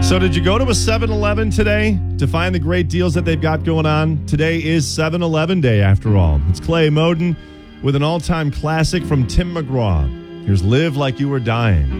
So did you go to a 7-Eleven today to find the great deals that they've got going on? Today is 7-Eleven Day, after all. It's Clay Moden with an all-time classic from Tim McGraw. Here's Live Like You Were Dying.